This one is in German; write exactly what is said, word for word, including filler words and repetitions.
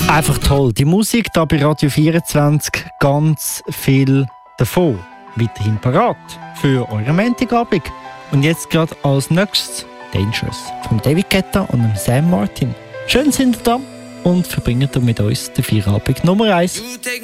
Einfach toll. Die Musik da bei Radio vierundzwanzig, ganz viel davon. Weiterhin parat für eure Montagabend. Und jetzt gerade als nächstes Dangerous von David Guetta und Sam Martin. Schön sind ihr da und verbringt ihr mit uns den Feierabend Nummer eins.